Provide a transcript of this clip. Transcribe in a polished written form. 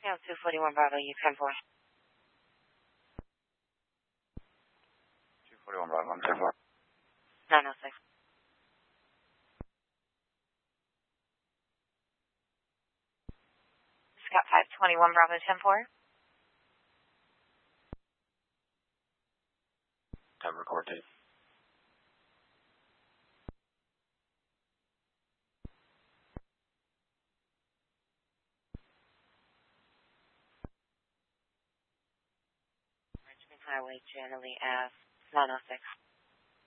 Yeah, 241 Bravo, you 10-4. 241 Bravo, I'm 10-4. 906. Scott 521 Bravo, 10-4. 10 record tape. Richmond Highway, Janely Ave, 906.